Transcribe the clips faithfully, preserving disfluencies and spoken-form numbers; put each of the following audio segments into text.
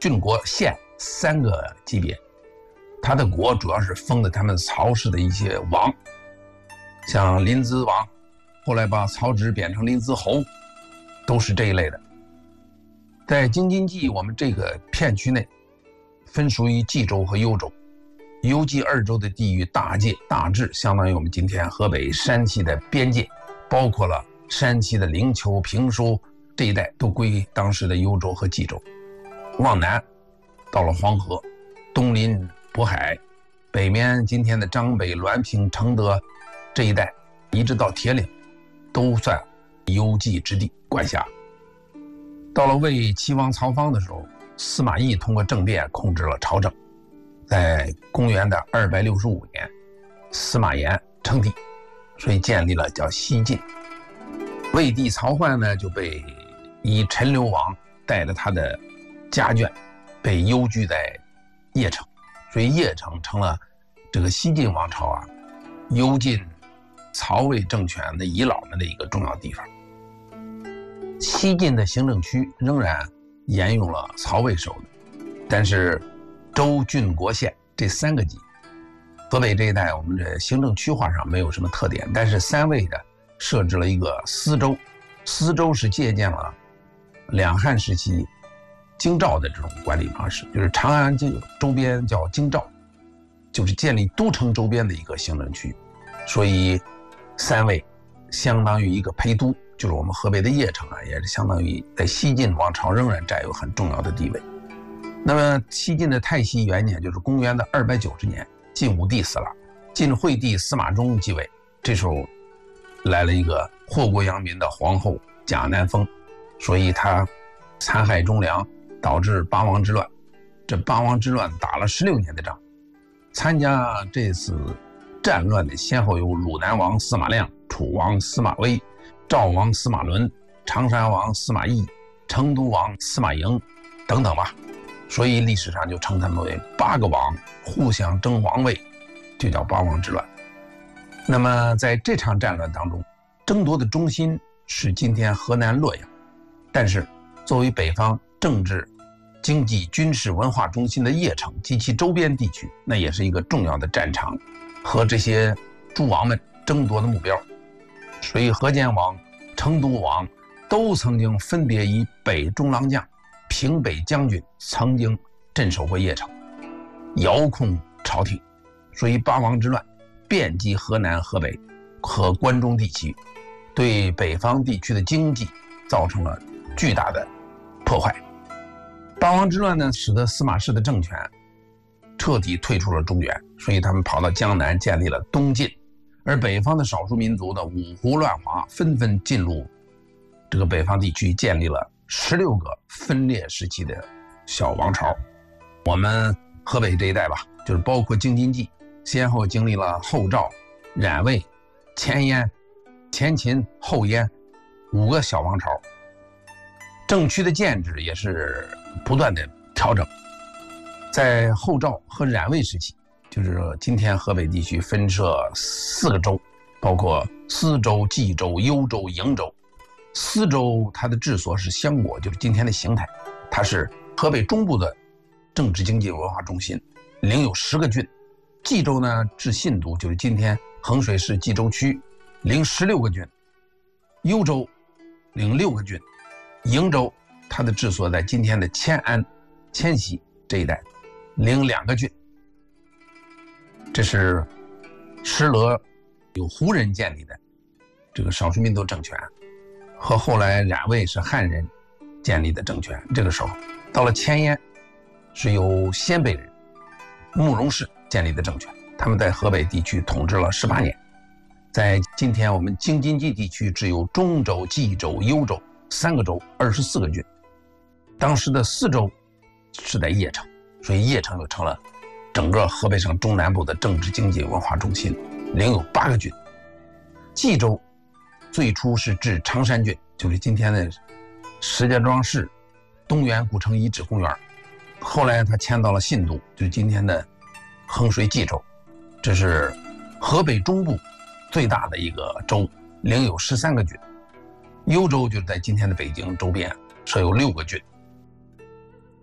郡国县三个级别。他的国主要是封的他们曹氏的一些王，像临淄王，后来把曹植贬成临淄侯，都是这一类的。在京津冀我们这个片区内，分属于冀州和幽州。幽冀二州的地域大界大致相当于我们今天河北山西的边界，包括了山西的灵丘、平舒这一带都归当时的幽州和冀州。往南到了黄河，东临渤海，北面今天的张北、滦平、承德这一带，一直到铁岭，都算幽冀之地管辖。到了魏齐王曹芳的时候，司马懿通过政变控制了朝政。在公元的二百六十五年，司马炎称帝，所以建立了叫西晋。魏帝曹奂呢，就被以陈留王带着他的家眷被幽居在邺城，所以邺城成了这个西晋王朝啊幽晋曹魏政权的遗老们的一个重要地方。西晋的行政区仍然沿用了曹魏守的，但是州、郡、国、县这三个级，河北这一带我们这行政区划上没有什么特点，但是三魏的设置了一个司州。司州是借鉴了两汉时期京兆的这种管理方式，就是长安周边叫京兆，就是建立都城周边的一个行政区，所以三魏相当于一个陪都，就是我们河北的邺城啊，也是相当于在西晋王朝仍然占有很重要的地位。那么西晋的太熙元年，就是公元的二百九十年，晋武帝死了，晋惠帝司马衷继位，这时候来了一个祸国殃民的皇后贾南风，所以他残害忠良，导致八王之乱。这八王之乱打了十六年的仗，参加这次战乱的先后有鲁南王司马亮、楚王司马威、赵王司马伦、常山王司马懿、成都王司马颖等等吧，所以历史上就称他们为八个王互相争王位，就叫八王之乱。那么在这场战乱当中，争夺的中心是今天河南洛阳，但是作为北方政治、经济、军事、文化中心的邺城及其周边地区，那也是一个重要的战场和这些诸王们争夺的目标。所以河间王、成都王都曾经分别以北中郎将、平北将军曾经镇守过邺城，遥控朝廷。所以八王之乱遍及河南、河北和关中地区，对北方地区的经济造成了巨大的破坏。八王之乱呢，使得司马氏的政权彻底退出了中原，所以他们跑到江南建立了东晋，而北方的少数民族的五胡乱华纷纷进入这个北方地区，建立了十六个分裂时期的小王朝。我们河北这一带吧，就是包括京津冀，先后经历了后赵、冉魏、前燕、前秦、后燕五个小王朝，政区的建制也是不断的调整。在后赵和冉魏时期，就是今天河北地区分设四个州，包括司州、冀州、幽州、瀛州。司州它的治所是襄国，就是今天的邢台，它是河北中部的政治经济文化中心，领有十个郡。冀州呢治信都，就是今天衡水市冀州区，领十六个郡。幽州领六个郡。瀛州它的治所在今天的迁安、迁西这一带，领两个郡。这是石勒由胡人建立的这个少数民族政权，和后来冉魏是汉人建立的政权。这个时候到了前燕，是由鲜卑人慕容氏建立的政权，他们在河北地区统治了十八年。在今天我们京津冀地区只有中州、冀州、幽州三个州，二十四个郡。当时的四州是在邺城，所以邺城就成了整个河北省中南部的政治经济文化中心，领有八个郡。冀州最初是治常山郡，就是今天的石家庄市东园古城遗址公园，后来他迁到了信都，就是今天的衡水冀州。这是河北中部最大的一个州，领有十三个郡。幽州就是在今天的北京周边，设有六个郡。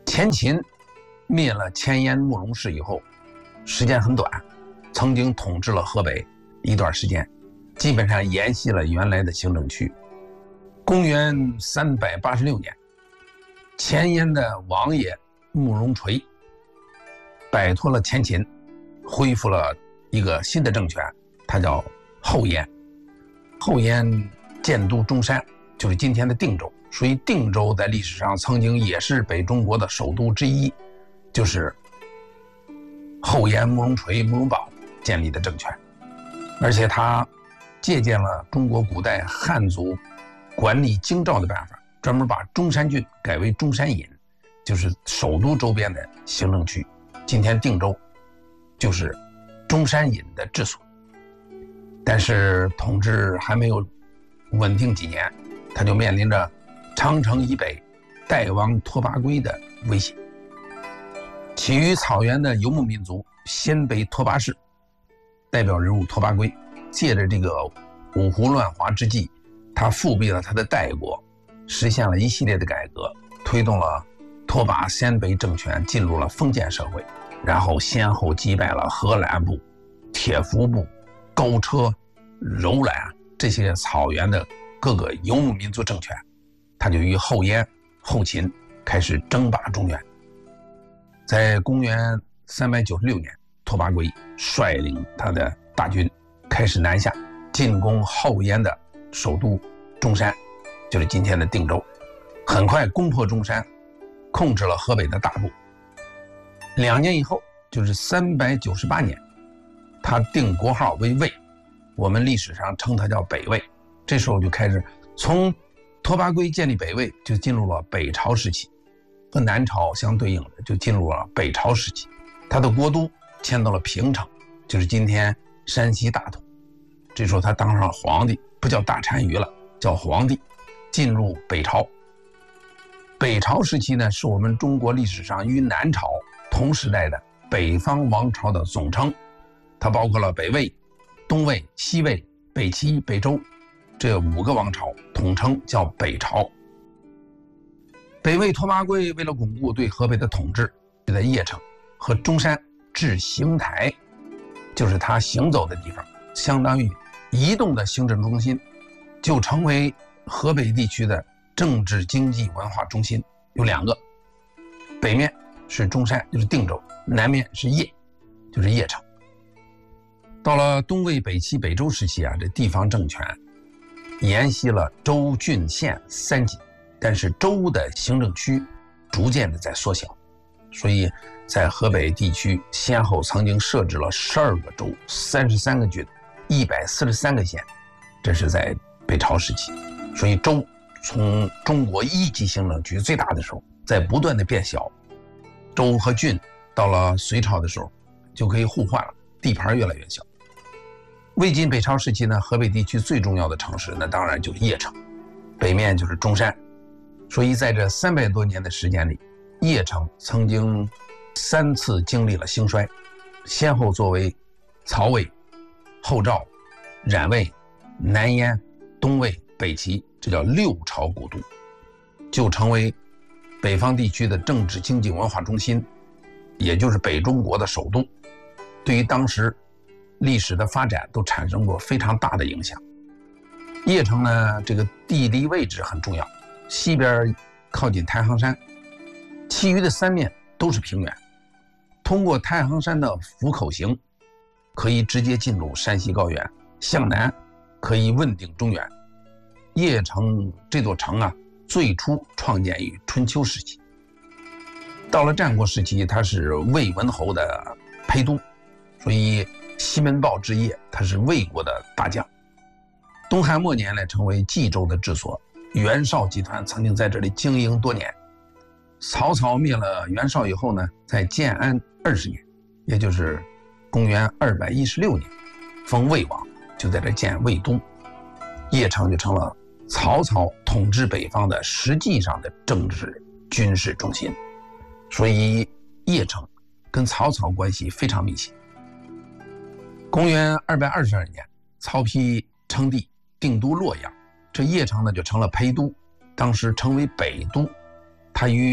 前秦灭了前燕慕容氏以后，时间很短，曾经统治了河北一段时间，基本上沿袭了原来的行政区。公元三百八十六年，前燕的王爷慕容垂摆脱了前秦，恢复了一个新的政权，他叫后燕。后燕建都中山，就是今天的定州。所以定州在历史上曾经也是北中国的首都之一，就是后燕慕容垂、慕容宝建立的政权。而且他借鉴了中国古代汉族管理京兆的办法，专门把中山郡改为中山尹，就是首都周边的行政区。今天定州就是中山尹的治所。但是统治还没有稳定几年，他就面临着长城以北代王拓跋圭的威胁。起于草原的游牧民族鲜卑拓跋氏代表人物拓跋圭，借着这个五胡乱华之际，他复辟了他的代国，实现了一系列的改革，推动了拓跋鲜卑政权进入了封建社会，然后先后击败了荷兰部、铁服部、高车、柔然这些草原的各个游牧民族政权。他就与后燕、后秦开始争霸中原。在公元三百九十六年，拓跋圭率领他的大军开始南下，进攻后燕的首都中山，就是今天的定州。很快攻破中山，控制了河北的大部。两年以后，就是三百九十八年，他定国号为魏，我们历史上称它叫北魏。这时候就开始从拓跋圭建立北魏，就进入了北朝时期，和南朝相对应的就进入了北朝时期。他的国都迁到了平城，就是今天山西大同。这时候他当上皇帝，不叫大单于了，叫皇帝，进入北朝。北朝时期呢，是我们中国历史上与南朝同时代的北方王朝的总称，它包括了北魏、东魏、西魏、北齐、北周这五个王朝，统称叫北朝。北魏拓跋圭为了巩固对河北的统治，就在邺城和中山置行台，就是他行走的地方，相当于移动的行政中心，就成为河北地区的政治、经济、文化中心。有两个，北面是中山，就是定州；南面是邺，就是邺城。到了东魏、北齐、北周时期啊，这地方政权沿袭了州、郡、县三级，但是州的行政区逐渐的在缩小，所以在河北地区先后曾经设置了十二个州、三十三个郡、一百四十三个县，这是在北朝时期。所以州从中国一级行政区最大的时候，在不断的变小，州和郡到了隋朝的时候就可以互换了，地盘越来越小。魏晋北朝时期呢，河北地区最重要的城市那当然就是邺城，北面就是中山。所以在这三百多年的时间里，邺城曾经三次经历了兴衰，先后作为曹魏、后赵、冉魏、南燕、东魏、北齐，这叫六朝古都，就成为北方地区的政治、经济、文化中心，也就是北中国的首都。对于当时历史的发展都产生过非常大的影响。邺城呢，这个地理位置很重要，西边靠近太行山，其余的三面都是平原。通过太行山的府口行，可以直接进入山西高原，向南可以问鼎中原。邺城这座城啊，最初创建于春秋时期，到了战国时期，它是魏文侯的陪都，所以西门豹之夜，他是魏国的大将。东汉末年呢，成为冀州的治所，袁绍集团曾经在这里经营多年。曹操灭了袁绍以后呢，在建安二十年，也就是公元二百一十六年，封魏王，就在这建魏都，邺城就成了曹操统治北方的实际上的政治军事中心。所以邺城跟曹操关系非常密切。公元二百二十二年，曹丕称帝，定都洛阳，这邺城呢就成了陪都，当时称为北都。它与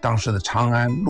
当时的长安、